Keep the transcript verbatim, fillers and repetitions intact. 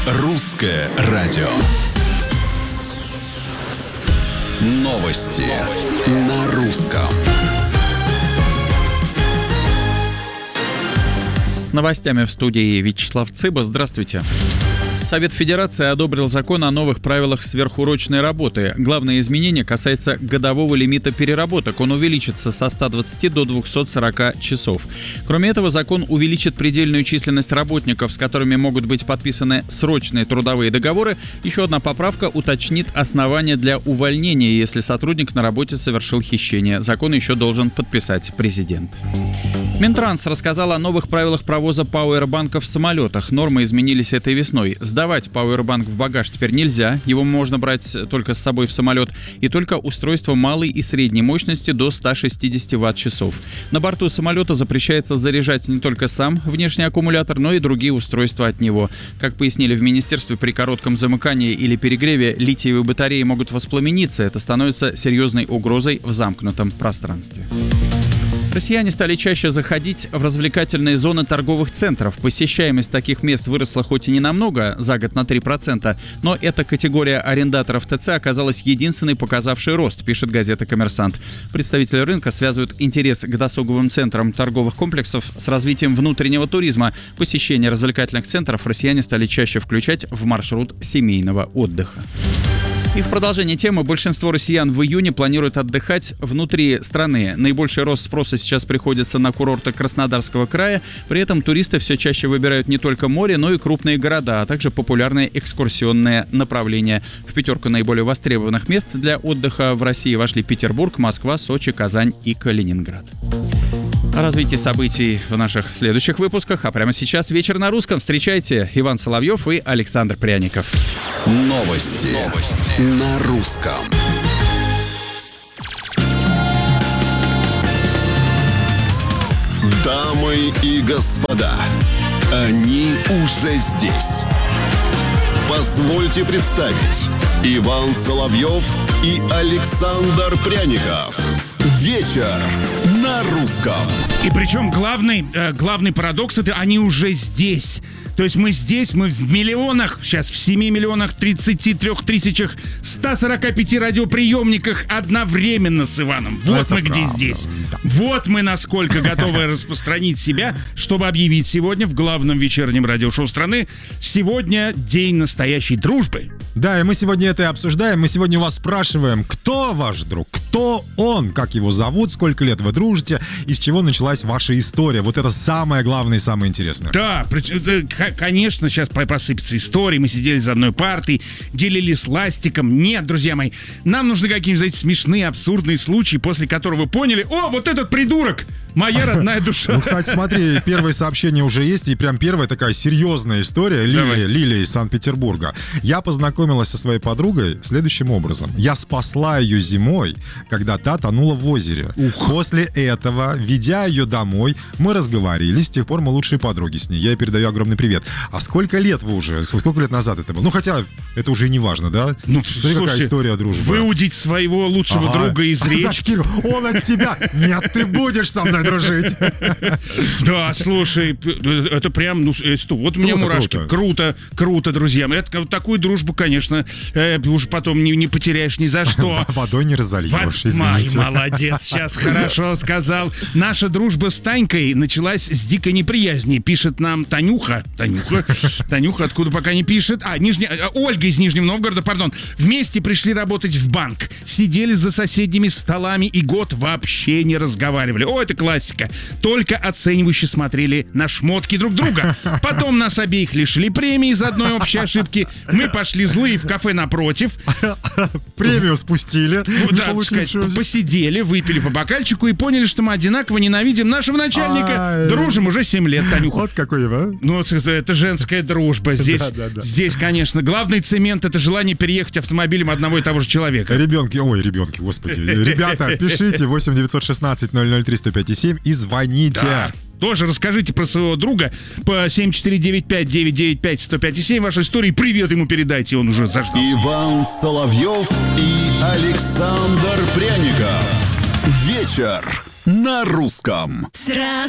Русское радио. Новости на русском. С новостями в студии Вячеслав Цыба. Здравствуйте. Совет Федерации одобрил закон о новых правилах сверхурочной работы. Главное изменение касается годового лимита переработок. Он увеличится со ста двадцати до двухсот сорока часов. Кроме этого, закон увеличит предельную численность работников, с которыми могут быть подписаны срочные трудовые договоры. Еще одна поправка уточнит основания для увольнения, если сотрудник на работе совершил хищение. Закон еще должен подписать президент. Минтранс рассказал о новых правилах провоза пауэрбанков в самолетах. Нормы изменились этой весной. Сдавать пауэрбанк в багаж теперь нельзя. Его можно брать только с собой в самолет. И только устройство малой и средней мощности до ста шестидесяти ватт-часов. На борту самолета запрещается заряжать не только сам внешний аккумулятор, но и другие устройства от него. Как пояснили в министерстве, при коротком замыкании или перегреве литиевые батареи могут воспламениться. Это становится серьезной угрозой в замкнутом пространстве. Россияне стали чаще заходить в развлекательные зоны торговых центров. Посещаемость таких мест выросла хоть и не намного, за год на три процента, но эта категория арендаторов ТЦ оказалась единственной, показавшей рост, пишет газета «Коммерсант». Представители рынка связывают интерес к досуговым центрам торговых комплексов с развитием внутреннего туризма. Посещение развлекательных центров россияне стали чаще включать в маршрут семейного отдыха. И в продолжение темы, большинство россиян в июне планируют отдыхать внутри страны. Наибольший рост спроса сейчас приходится на курорты Краснодарского края. При этом туристы все чаще выбирают не только море, но и крупные города, а также популярные экскурсионные направления. В пятерку наиболее востребованных мест для отдыха в России вошли Петербург, Москва, Сочи, Казань и Калининград. О развитии событий в наших следующих выпусках. А прямо сейчас «Вечер на русском». Встречайте, Иван Соловьев и Александр Пряников. Новости, Новости. на русском. Дамы и господа, они уже здесь. Позвольте представить, Иван Соловьев и Александр Пряников. Вечер на русском. И причем главный, э, главный парадокс — это они уже здесь. То есть мы здесь, мы в миллионах, сейчас в семи миллионах тридцати трёх тысячах ста сорока пяти радиоприемниках одновременно с Иваном. Вот это мы правда. Где здесь. Да. Вот мы насколько готовы распространить себя, чтобы объявить сегодня в главном вечернем радиошоу страны: сегодня день настоящей дружбы. Да, и мы сегодня это и обсуждаем. Мы сегодня у вас спрашиваем, кто ваш друг, кто он, как его зовут, сколько лет вы дружите, из чего началась ваша история. Вот это самое главное и самое интересное. Да, конечно, сейчас посыпятся истории. Мы сидели за одной партой, делили сластиком. Нет, друзья мои, нам нужны какие-нибудь, знаете, смешные, абсурдные случаи, после которого вы поняли: о, вот этот придурок, моя родная душа. Ну, кстати, смотри, первое сообщение уже есть, и прям первая такая серьезная история. Лилия, Лилия из Санкт-Петербурга. Я познакомилась со своей подругой следующим образом. Я спасла ее зимой, когда та тонула в озере. Ух. После этого, ведя ее домой, мы разговорились. С тех пор мы лучшие подруги с ней. Я ей передаю огромный привет. А сколько лет вы уже? Сколько лет назад это было? Ну, хотя это уже и не важно, да? Ну, смотри, какая история дружбы. Выудить своего лучшего ага. друга из речки. Он от тебя. Нет, ты будешь со мной дружить. Да, слушай, это прям, ну, вот у меня мурашки. Круто, круто, друзья. Это, такую дружбу, конечно, уже потом не, не потеряешь ни за что. Водой не разольешь, извините. Молодец, сейчас хорошо сказал. Наша дружба с Танькой началась с дикой неприязни, пишет нам Танюха. Танюха, Танюха, откуда пока не пишет. А, Нижне... Ольга из Нижнего Новгорода, пардон. Вместе пришли работать в банк. Сидели за соседними столами и год вообще не разговаривали. О, это классика. Только оценивающе смотрели на шмотки друг друга. Потом нас обеих лишили премии из одной общей ошибки. Мы пошли злые в кафе напротив. Премию спустили. Да, сказать, посидели, выпили по бокальчику и поняли, что мы одинаково ненавидим нашего начальника. Дружим уже семь лет, Танюха. Вот какой, а? Ну, это женская дружба. Здесь, да, да, да. здесь, конечно, главный цемент — это желание переехать автомобилем одного и того же человека. Ребенки, ой, ребенки, господи. Ребята, пишите восемь девятьсот шестнадцать ноль ноль три сто пять семь и звоните. Да. Тоже расскажите про своего друга по семь четыре девять пять девять девять пять сто пять семь. Ваши истории, привет ему передайте, он уже заждался. Иван Соловьев и Александр Пряников. Вечер на русском. Сразу